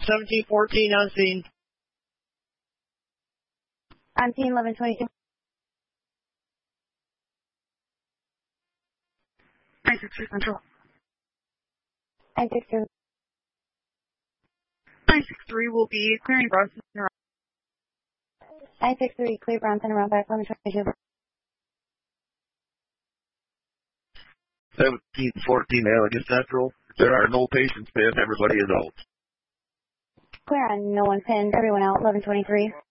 1714 on scene. On scene 1122. 963 Central. 962. 963 will be clearing Bronson around. 963, clear Bronson around back 1122. 1714 Allegan Central. There are no patients pinned. Everybody is out. Clear on no one pinned. Everyone out 1123.